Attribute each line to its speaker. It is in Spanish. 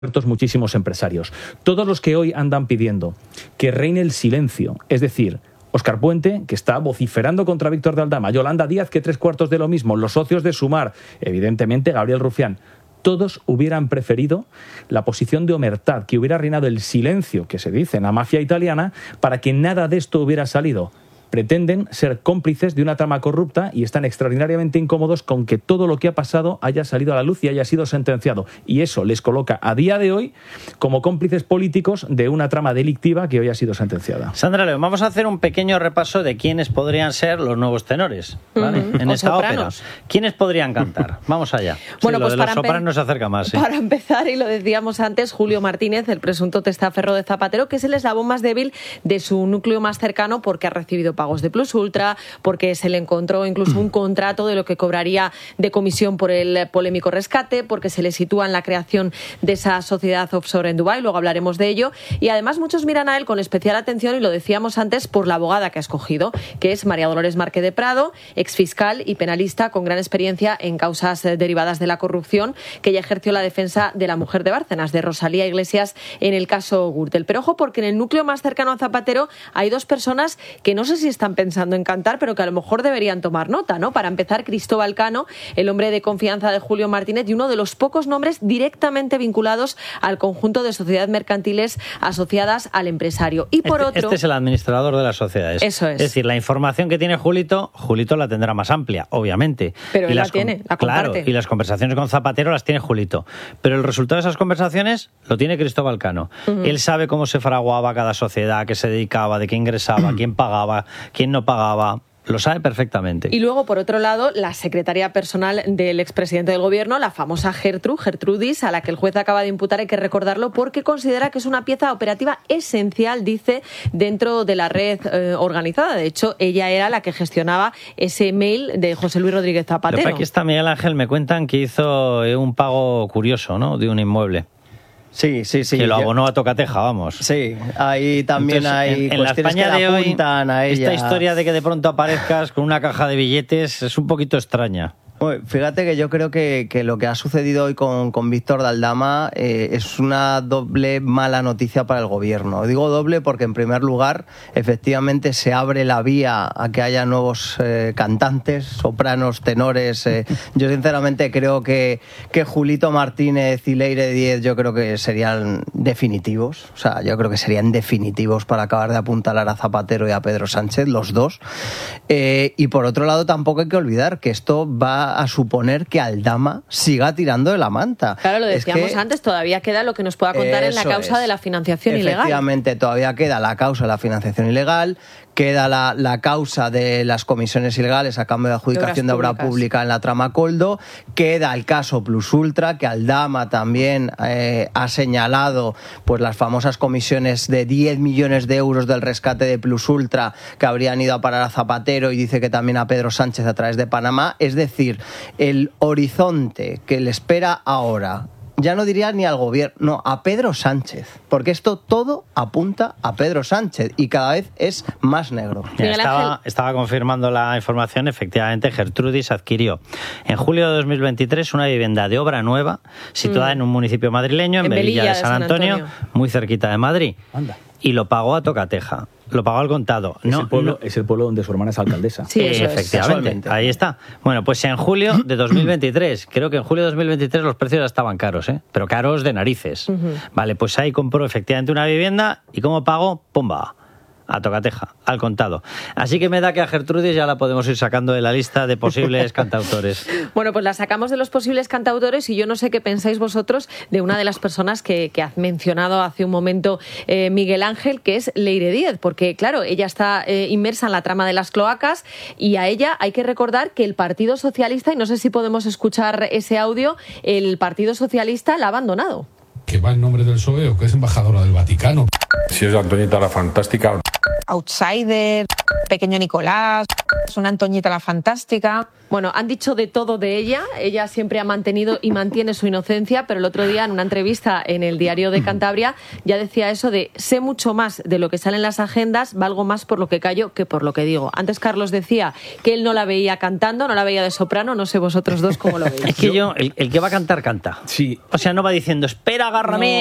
Speaker 1: muchísimos empresarios. Todos los que hoy andan pidiendo que reine el silencio, es decir, Óscar Puente, que está vociferando contra Víctor de Aldama, Yolanda Díaz, que 3/4 de lo mismo, los socios de Sumar, evidentemente Gabriel Rufián, todos hubieran preferido la posición de omertad, que hubiera reinado el silencio, que se dice en la mafia italiana, para que nada de esto hubiera salido. Pretenden ser cómplices de una trama corrupta y están extraordinariamente incómodos con que todo lo que ha pasado haya salido a la luz y haya sido sentenciado. Y eso les coloca a día de hoy como cómplices políticos de una trama delictiva que hoy ha sido sentenciada.
Speaker 2: Sandra León, vamos a hacer un pequeño repaso de quiénes podrían ser los nuevos tenores, ¿vale? En esta ópera. ¿Quiénes podrían cantar? Vamos allá.
Speaker 3: Bueno,
Speaker 2: sí,
Speaker 3: pues
Speaker 2: lo de los sopranos se acerca más. ¿Sí?
Speaker 3: Para empezar, y lo decíamos antes, Julio Martínez, el presunto testaferro de Zapatero, que es el eslabón más débil de su núcleo más cercano porque ha recibido pagos de Plus Ultra, porque se le encontró incluso un contrato de lo que cobraría de comisión por el polémico rescate, porque se le sitúa en la creación de esa sociedad offshore en Dubái, luego hablaremos de ello, y además muchos miran a él con especial atención, y lo decíamos antes, por la abogada que ha escogido, que es María Dolores Márquez de Prado, exfiscal y penalista con gran experiencia en causas derivadas de la corrupción, que ya ejerció la defensa de la mujer de Bárcenas, de Rosalía Iglesias, en el caso Gürtel. Pero ojo, porque en el núcleo más cercano a Zapatero hay dos personas que no sé si están pensando en cantar, pero que a lo mejor deberían tomar nota, ¿no? Para empezar, Cristóbal Cano, el hombre de confianza de Julio Martínez y uno de los pocos nombres directamente vinculados al conjunto de sociedades mercantiles asociadas al empresario. Y por otro...
Speaker 2: Este es el administrador de las sociedades.
Speaker 3: Eso es.
Speaker 2: Es decir, la información que tiene Julito la tendrá más amplia, obviamente.
Speaker 3: Pero él la tiene, la comparte.
Speaker 2: Claro, y las conversaciones con Zapatero las tiene Julito. Pero el resultado de esas conversaciones lo tiene Cristóbal Cano. Él sabe cómo se fraguaba cada sociedad, a qué se dedicaba, de qué ingresaba, quién pagaba, quién no pagaba. Lo sabe perfectamente.
Speaker 3: Y luego, por otro lado, la secretaria personal del expresidente del gobierno, la famosa Gertrudis, a la que el juez acaba de imputar, hay que recordarlo, porque considera que es una pieza operativa esencial, dice, dentro de la red organizada. De hecho, ella era la que gestionaba ese mail de José Luis Rodríguez Zapatero.
Speaker 2: Pero aquí está Miguel Ángel, me cuentan que hizo un pago curioso, ¿no?, de un inmueble.
Speaker 4: Sí.
Speaker 2: Que lo abonó a tocateja, vamos.
Speaker 4: Sí, ahí también. Entonces, hay
Speaker 2: en la España
Speaker 4: que
Speaker 2: de hoy,
Speaker 4: a ella.
Speaker 2: Esta historia de que de pronto aparezcas con una caja de billetes es un poquito extraña.
Speaker 4: Bueno, fíjate que yo creo que lo que ha sucedido hoy con Víctor de Aldama es una doble mala noticia para el gobierno. Digo doble porque, en primer lugar, efectivamente se abre la vía a que haya nuevos cantantes, sopranos, tenores. Yo sinceramente creo que Julito Martínez y Leire Díez yo creo que serían definitivos. O sea, yo creo que serían definitivos para acabar de apuntalar a Zapatero y a Pedro Sánchez, los dos. Y por otro lado, tampoco hay que olvidar que esto va a suponer que Aldama siga tirando de la manta.
Speaker 3: Claro, lo decíamos antes, todavía queda lo que nos pueda contar en la causa de la financiación ilegal.
Speaker 4: Efectivamente, todavía queda la causa de la financiación ilegal, queda la causa de las comisiones ilegales a cambio de adjudicación de obra pública en la trama Coldo, queda el caso Plus Ultra, que Aldama también ha señalado pues las famosas comisiones de 10 millones de euros del rescate de Plus Ultra que habrían ido a parar a Zapatero, y dice que también a Pedro Sánchez a través de Panamá. Es decir, el horizonte que le espera ahora, ya no diría ni al gobierno, no, a Pedro Sánchez, porque esto todo apunta a Pedro Sánchez y cada vez es más negro.
Speaker 2: Estaba confirmando la información. Efectivamente, Gertrudis adquirió en julio de 2023 una vivienda de obra nueva situada en un municipio madrileño, en Velilla de San Antonio, muy cerquita de Madrid.
Speaker 1: Anda.
Speaker 2: Y lo pagó a tocateja. Lo pagó al contado.
Speaker 1: Es el pueblo donde su hermana es alcaldesa.
Speaker 3: Sí, eso
Speaker 2: efectivamente. Ahí está. Bueno, pues en julio de 2023, creo que en julio de 2023 los precios ya estaban caros, pero caros de narices. Vale, pues ahí compró efectivamente una vivienda y ¿cómo pagó? ¡Pumba! A tocateja, al contado. Así que me da que a Gertrudis ya la podemos ir sacando de la lista de posibles cantautores.
Speaker 3: Bueno, pues la sacamos de los posibles cantautores, y yo no sé qué pensáis vosotros de una de las personas que ha mencionado hace un momento Miguel Ángel, que es Leire Díez, porque claro, ella está inmersa en la trama de las cloacas, y a ella hay que recordar que el Partido Socialista, y no sé si podemos escuchar ese audio, el Partido Socialista la ha abandonado.
Speaker 5: Que va en nombre del PSOE o que es embajadora del Vaticano.
Speaker 6: Si es Antonieta la Fantástica,
Speaker 5: Outsider, Pequeño Nicolás, una Antoñita la Fantástica.
Speaker 3: Bueno, han dicho de todo de ella. Ella siempre ha mantenido y mantiene su inocencia, pero el otro día en una entrevista en el Diario de Cantabria ya decía eso de sé mucho más de lo que sale en las agendas, valgo más por lo que callo que por lo que digo. Antes Carlos decía que él no la veía cantando, no la veía de soprano, no sé vosotros dos cómo lo veis.
Speaker 2: Es que el que va a cantar, canta.
Speaker 1: Sí.
Speaker 2: O sea, no va diciendo, espera, agárrame.